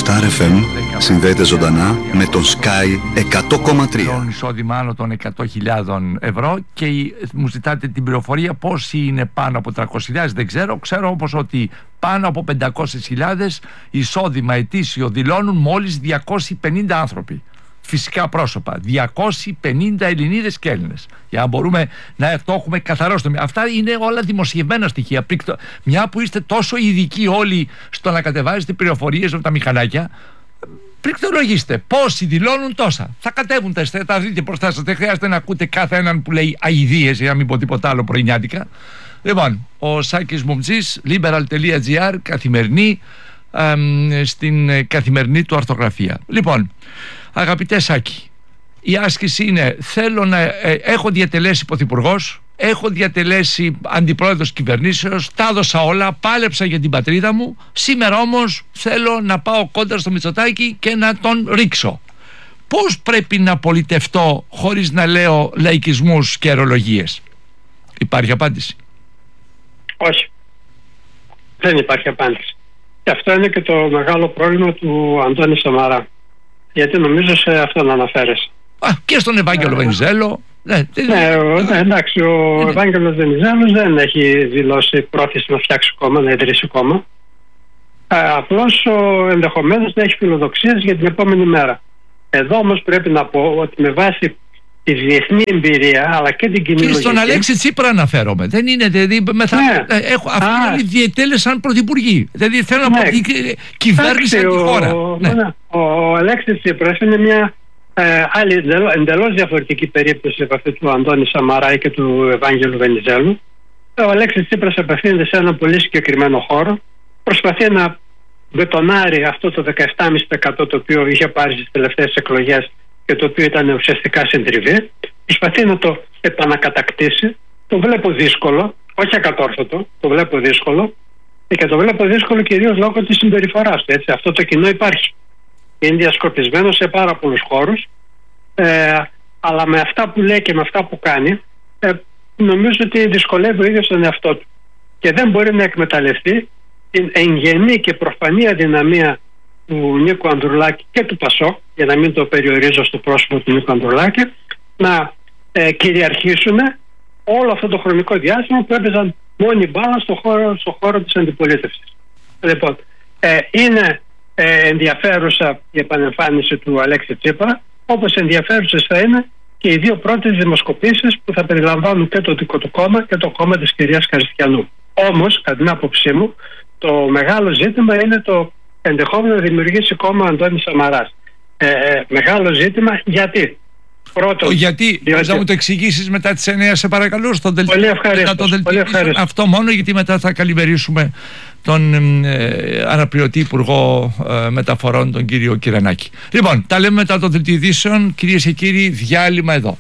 Star FM συνδέεται ζωντανά με τον Sky 100,3. Εισόδημα άνω των 100.000 ευρώ και μου ζητάτε την πληροφορία πόσοι είναι πάνω από 300.000, δεν ξέρω. Ξέρω όμως ότι πάνω από 500.000 εισόδημα ετήσιο δηλώνουν μόλις 250 άνθρωποι. Φυσικά πρόσωπα, 250 Ελληνίδες και Έλληνες. Για να μπορούμε να το έχουμε καθαρό στο μυαλό. Αυτά είναι όλα δημοσιευμένα στοιχεία. Μια που είστε τόσο ειδικοί όλοι στο να κατεβάζετε πληροφορίες από τα μηχανάκια, πληκτρολογήστε πόσοι δηλώνουν τόσα. Θα κατέβουν τα δείτε μπροστά σας. Δεν χρειάζεται να ακούτε κάθε έναν που λέει αηδίες, για να μην πω τίποτα άλλο πρωινιάτικα. Λοιπόν, ο Σάκης Μουμτζής, liberal.gr, καθημερινή, στην καθημερινή του αρθογραφία. Λοιπόν, αγαπητέ Σάκη, η άσκηση είναι: έχω διατελέσει πρωθυπουργός, έχω διατελέσει αντιπρόεδρος κυβερνήσεως, τα έδωσα όλα, πάλεψα για την πατρίδα μου. Σήμερα όμως θέλω να πάω κόντρα στο Μητσοτάκη και να τον ρίξω. Πώς πρέπει να πολιτευτώ χωρίς να λέω λαϊκισμούς και αερολογίες? Υπάρχει απάντηση? Όχι. Δεν υπάρχει απάντηση. Και αυτό είναι και το μεγάλο πρόβλημα του Αντώνη Σαμαρά. Γιατί νομίζω σε αυτόν αναφέρεσαι. Και στον Ευάγγελο Βενιζέλο. Εντάξει, ο Ευάγγελος Βενιζέλος δεν έχει δηλώσει πρόθεση να φτιάξει κόμμα, να ιδρύσει κόμμα. Απλώς ενδεχομένως να έχει φιλοδοξίες για την επόμενη μέρα. Εδώ όμως πρέπει να πω ότι με βάση τη διεθνή εμπειρία αλλά και την κοινή λογική. Και στον Αλέξη Τσίπρα αναφέρομαι. Δεν είναι, δηλαδή, αυτοί όλοι διετέλεσαν πρωθυπουργοί. Δηλαδή θέλω να πω ότι κυβέρνησαν τη χώρα. Ο Αλέξης Τσίπρας είναι μια άλλη εντελώς διαφορετική περίπτωση από αυτή του Αντώνη Σαμαρά και του Ευάγγελου Βενιζέλου. Ο Αλέξης Τσίπρας απευθύνεται σε ένα πολύ συγκεκριμένο χώρο. Προσπαθεί να μπετονάρει αυτό το 17,5% το οποίο είχε πάρει στις τελευταίες εκλογές και το οποίο ήταν ουσιαστικά συντριβή. Προσπαθεί να το επανακατακτήσει. Το βλέπω δύσκολο, όχι ακατόρθωτο, το βλέπω δύσκολο, και το βλέπω δύσκολο κυρίως λόγω της συμπεριφοράς του. Έτσι. Αυτό το κοινό υπάρχει. Είναι διασκορπισμένο σε πάρα πολλούς χώρους, αλλά με αυτά που λέει και με αυτά που κάνει, νομίζω ότι δυσκολεύει ο ίδιος τον εαυτό του. Και δεν μπορεί να εκμεταλλευτεί την εγγενή και προφανή αδυναμία του Νίκου Ανδρουλάκη και του Πασόκ, για να μην το περιορίζω στο πρόσωπο του Νίκου Ανδρουλάκη, να κυριαρχήσουν όλο αυτό το χρονικό διάστημα που έπαιζαν μόνοι μπάλα στο χώρο της αντιπολίτευσης. Λοιπόν, είναι ενδιαφέρουσα η επανεμφάνιση του Αλέξη Τσίπρα, όπως ενδιαφέρουσες θα είναι και οι δύο πρώτες δημοσκοπήσεις που θα περιλαμβάνουν και το δικό του κόμμα και το κόμμα της κυρίας Χαριστιανού. Όμως, κατά την άποψή μου, το μεγάλο ζήτημα είναι το ενδεχόμενο να δημιουργήσει κόμμα Αντώνης Σαμαράς. Μεγάλο ζήτημα γιατί? Πρώτον, γιατί θα μου το εξηγήσεις μετά τις 9, σε παρακαλώ, στον δελτίο. Πολύ ευχαριστώ. Αυτό μόνο, γιατί μετά θα καλημερίσουμε τον αναπληρωτή Υπουργό Μεταφορών, τον κύριο Κυρανάκη. Λοιπόν, τα λέμε μετά το δελτίο ειδήσεων. Κυρίες και κύριοι, διάλειμμα εδώ.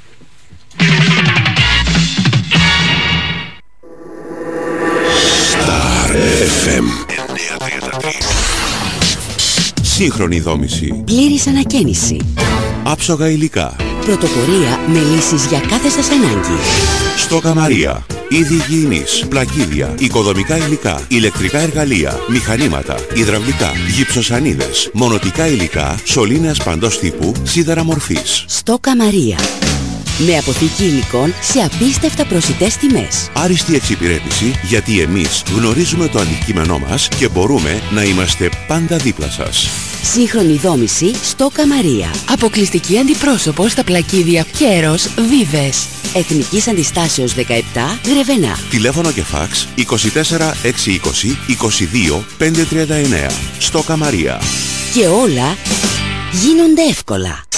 Star FM 933. Σύγχρονη δόμηση. Πλήρης ανακαίνιση. Άψογα υλικά. Πρωτοπορία με λύσεις για κάθε σας ανάγκη. Στόκα Μαρία. Είδη υγιεινής, πλακίδια, οικοδομικά υλικά, ηλεκτρικά εργαλεία, μηχανήματα, υδραυλικά, γυψοσανίδες, μονοτικά υλικά, σωλήνες παντός τύπου, σίδερα μορφής. Στόκα Μαρία. Με αποθήκη υλικών σε απίστευτα προσιτές τιμές. Άριστη εξυπηρέτηση, γιατί εμείς γνωρίζουμε το αντικείμενό μας και μπορούμε να είμαστε πάντα δίπλα σας. Σύγχρονη δόμηση Στόκα Μαρία. Αποκλειστική αντιπρόσωπο στα πλακίδια Κέρος Βίβες. Εθνικής Αντιστάσεως 17, Γρεβενά. Τηλέφωνο και φάξ 24 620 22 539. Στόκα Μαρία. Και όλα γίνονται εύκολα.